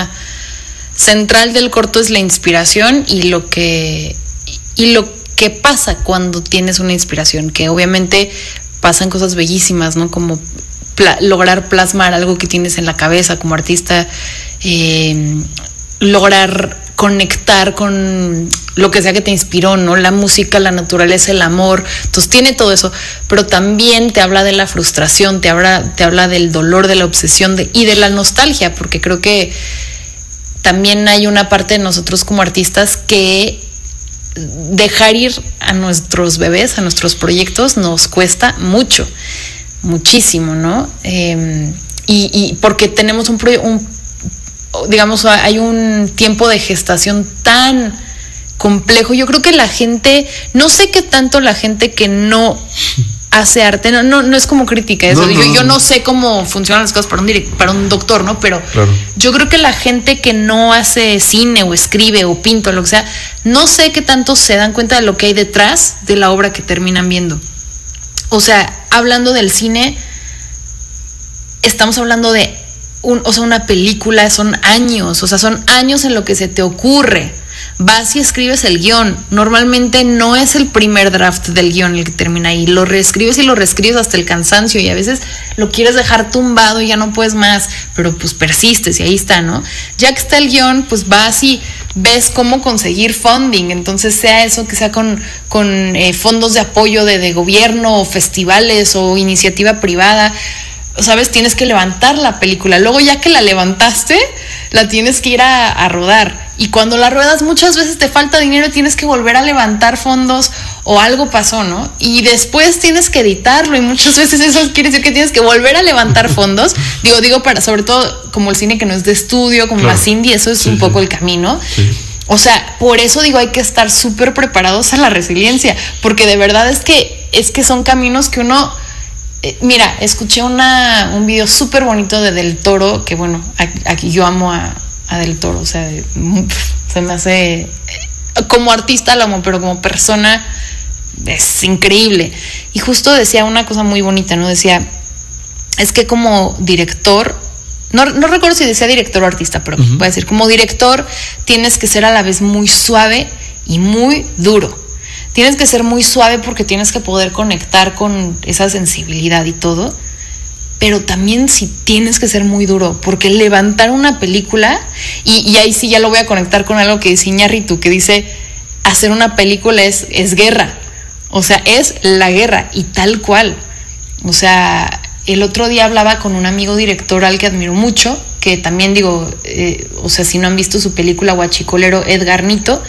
tema central del corto es la inspiración y lo que pasa cuando tienes una inspiración, que obviamente pasan cosas bellísimas, ¿no? Como lograr plasmar algo que tienes en la cabeza como artista, lograr conectar con lo que sea que te inspiró, ¿no? La música, la naturaleza, el amor. Entonces tiene todo eso, pero también te habla de la frustración, te habla del dolor, de la obsesión y de la nostalgia, porque creo que también hay una parte de nosotros como artistas que dejar ir a nuestros bebés, a nuestros proyectos, nos cuesta muchísimo, ¿no? Y porque tenemos digamos, hay un tiempo de gestación tan complejo. Yo creo que la gente, no sé qué tanto la gente que no hace arte, no es como crítica eso. Yo no sé cómo funcionan las cosas para un doctor, ¿no? Pero claro, yo creo que la gente que no hace cine o escribe o pinta o lo que sea, no sé qué tanto se dan cuenta de lo que hay detrás de la obra que terminan viendo. O sea, hablando del cine, estamos hablando de una película, son años en lo que se te ocurre. Vas y escribes el guión. Normalmente no es el primer draft del guión el que termina ahí. Lo reescribes y lo reescribes hasta el cansancio, y a veces lo quieres dejar tumbado y ya no puedes más, pero pues persistes y ahí está, ¿no? Ya que está el guión, pues vas y ves cómo conseguir funding. Entonces, sea eso que sea con fondos de apoyo de gobierno o festivales o iniciativa privada, ¿sabes? Tienes que levantar la película. Luego, ya que la levantaste, la tienes que ir a rodar. Y cuando la ruedas, muchas veces te falta dinero y tienes que volver a levantar fondos o algo pasó, ¿no? Y después tienes que editarlo, y muchas veces eso quiere decir que tienes que volver a levantar fondos. Digo para, sobre todo como el cine que no es de estudio, como claro, más indie, eso es un poco el camino. Sí. O sea, por eso digo, hay que estar súper preparados a la resiliencia, porque de verdad es que son caminos que uno... mira, escuché un video súper bonito de Del Toro, que bueno, aquí yo amo a Del Toro, o sea, se me hace, como artista lo amo, pero como persona es increíble. Y justo decía una cosa muy bonita, ¿no? Decía, es que como director, no recuerdo si decía director o artista, pero voy a decir, como director tienes que ser a la vez muy suave y muy duro. Tienes que ser muy suave porque tienes que poder conectar con esa sensibilidad y todo, pero también sí tienes que ser muy duro, porque levantar una película, y ahí sí ya lo voy a conectar con algo que dice Iñárritu, que dice, hacer una película es guerra, o sea, es la guerra, y tal cual. O sea, el otro día hablaba con un amigo director al que admiro mucho, que también digo, o sea, si no han visto su película Huachicolero, Edgar Nito,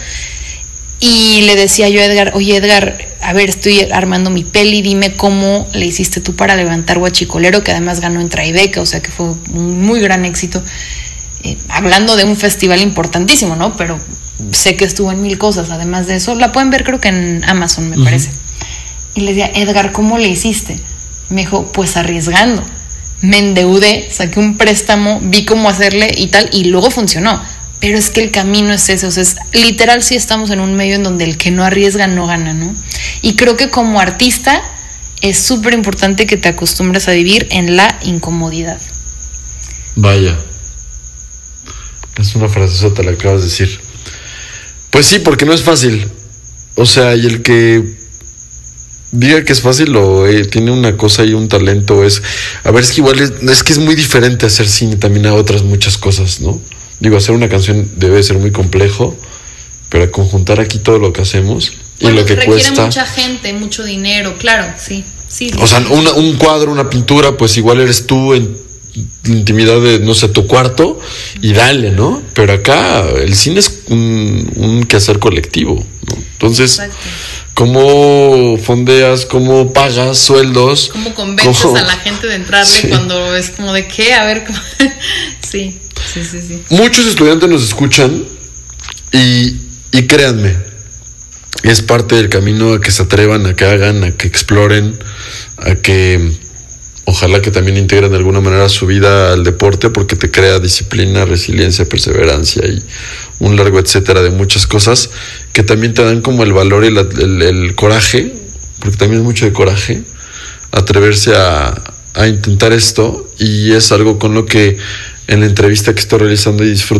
y le decía yo a Edgar, oye Edgar, a ver, estoy armando mi peli, dime cómo le hiciste tú para levantar Huachicolero, que además ganó en Tribeca, o sea que fue un muy gran éxito, hablando de un festival importantísimo, ¿no? Pero sé que estuvo en 1000 cosas, además de eso, la pueden ver creo que en Amazon, me parece. Y le decía, Edgar, ¿cómo le hiciste? Me dijo, pues arriesgando, me endeudé, saqué un préstamo, vi cómo hacerle y tal, y luego funcionó. Pero es que el camino es ese, o sea, es literal, sí estamos en un medio en donde el que no arriesga no gana, ¿no? Y creo que como artista es súper importante que te acostumbres a vivir en la incomodidad. Vaya, es una frasezota la que acabas de decir. Pues sí, porque no es fácil. O sea, y el que diga que es fácil o tiene una cosa y un talento es... A ver, es que igual es que es muy diferente hacer cine también a otras muchas cosas, ¿no? Digo, hacer una canción debe ser muy complejo, pero conjuntar aquí todo lo que hacemos y lo que cuesta... requiere mucha gente, mucho dinero, claro, sí. O sea, un cuadro, una pintura, pues igual eres tú en la intimidad de, no sé, tu cuarto y dale, ¿no? Pero acá el cine es un quehacer colectivo, ¿no? Entonces, exacto. ¿Cómo fondeas? ¿Cómo pagas sueldos? ¿Cómo convences a la gente de entrarle cuando es como de qué? A ver, ¿cómo? Sí. Muchos estudiantes nos escuchan y créanme, es parte del camino a que se atrevan, a que hagan, a que exploren, a que ojalá que también integren de alguna manera su vida al deporte, porque te crea disciplina, resiliencia, perseverancia y un largo etcétera de muchas cosas que también te dan como el valor y el coraje, porque también es mucho de coraje atreverse a intentar esto, y es algo con lo que en la entrevista que estoy realizando y disfruto